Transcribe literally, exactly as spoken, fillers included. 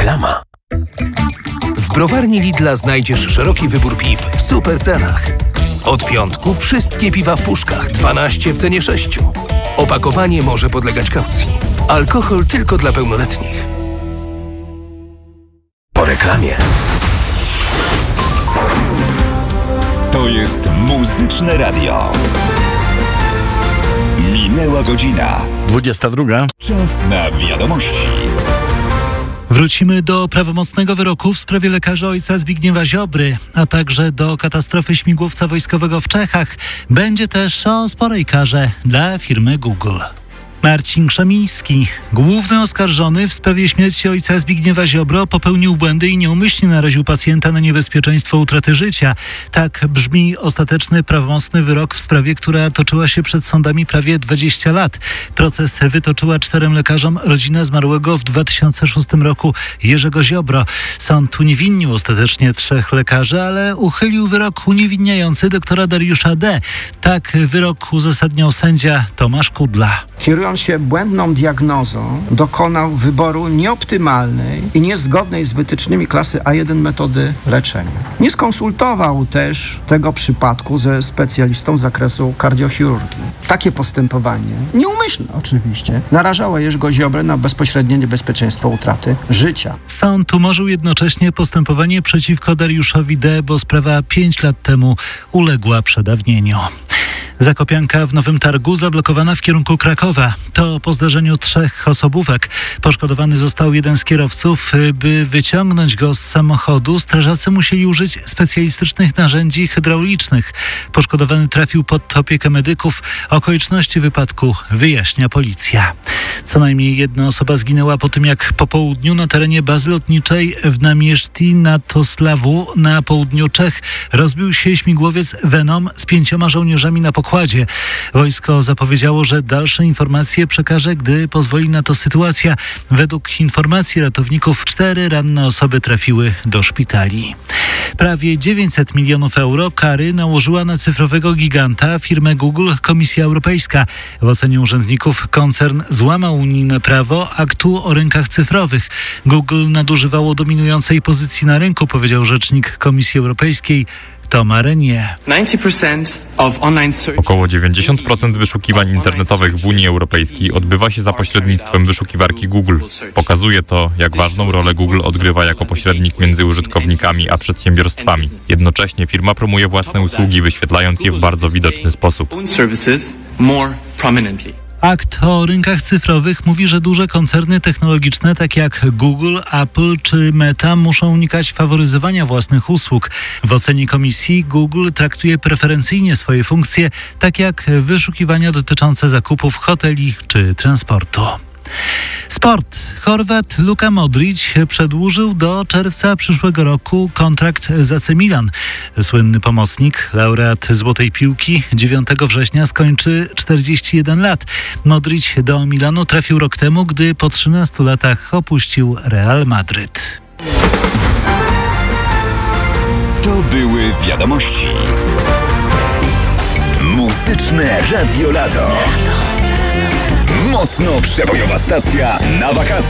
Reklama. W browarni Lidla znajdziesz szeroki wybór piw w super cenach. Od piątku wszystkie piwa w puszkach, dwanaście w cenie sześciu. Opakowanie może podlegać kaucji. Alkohol tylko dla pełnoletnich. Po reklamie. To jest Muzyczne Radio. Minęła godzina. dwudziesta druga. Czas na wiadomości. Wrócimy do prawomocnego wyroku w sprawie lekarza ojca Zbigniewa Ziobry, a także do katastrofy śmigłowca wojskowego w Czechach. Będzie też o sporej karze dla firmy Google. Marcin Krzemiński, główny oskarżony w sprawie śmierci ojca Zbigniewa Ziobro, popełnił błędy i nieumyślnie naraził pacjenta na niebezpieczeństwo utraty życia. Tak brzmi ostateczny, prawomocny wyrok w sprawie, która toczyła się przed sądami prawie dwadzieścia lat. Proces wytoczyła czterem lekarzom rodzina zmarłego w dwa tysiące szóstym roku Jerzego Ziobro. Sąd uniewinnił ostatecznie trzech lekarzy, ale uchylił wyrok uniewinniający doktora Dariusza D. Tak wyrok uzasadniał sędzia Tomasz Kudla. Kierując się błędną diagnozą, dokonał wyboru nieoptymalnej i niezgodnej z wytycznymi klasy A jeden metody leczenia. Nie skonsultował też tego przypadku ze specjalistą z zakresu kardiochirurgii. Takie postępowanie, nieumyślne oczywiście, narażało Jerzego Ziobrę na bezpośrednie niebezpieczeństwo utraty życia. Sąd umorzył jednocześnie postępowanie przeciwko Dariuszowi D., bo sprawa pięć lat temu uległa przedawnieniu. Zakopianka w Nowym Targu zablokowana w kierunku Krakowa. To po zdarzeniu trzech osobówek. Poszkodowany został jeden z kierowców. By wyciągnąć go z samochodu, strażacy musieli użyć specjalistycznych narzędzi hydraulicznych. Poszkodowany trafił pod opiekę medyków. Okoliczności wypadku wyjaśnia policja. Co najmniej jedna osoba zginęła po tym, jak po południu na terenie bazy lotniczej w Namieszti nad Toslawu na południu Czech rozbił się śmigłowiec Venom z pięcioma żołnierzami na pokładzie. Wojsko zapowiedziało, że dalsze informacje przekaże, gdy pozwoli na to sytuacja. Według informacji ratowników cztery ranne osoby trafiły do szpitali. Prawie dziewięćset milionów euro kary nałożyła na cyfrowego giganta firmę Google Komisja Europejska. W ocenie urzędników koncern złamał unijne prawo aktu o rynkach cyfrowych. Google nadużywało dominującej pozycji na rynku, powiedział rzecznik Komisji Europejskiej Thomas Renier. Około dziewięćdziesiąt procent wyszukiwań internetowych w Unii Europejskiej odbywa się za pośrednictwem wyszukiwarki Google. Pokazuje to, jak ważną rolę Google odgrywa jako pośrednik między użytkownikami a przedsiębiorstwami. Jednocześnie firma promuje własne usługi, wyświetlając je w bardzo widoczny sposób. Akt o rynkach cyfrowych mówi, że duże koncerny technologiczne, takie jak Google, Apple czy Meta, muszą unikać faworyzowania własnych usług. W ocenie komisji Google traktuje preferencyjnie swoje funkcje, takie jak wyszukiwania dotyczące zakupów, hoteli czy transportu. Sport. Chorwat Luka Modrić przedłużył do czerwca przyszłego roku kontrakt z A C Milan. Słynny pomocnik, laureat Złotej Piłki, dziewiątego września skończy czterdzieści jeden lat. Modrić do Milanu trafił rok temu, gdy po trzynastu latach opuścił Real Madryt. To były wiadomości. Muzyczne Radio Lato. Mocno przebojowa stacja na wakacje.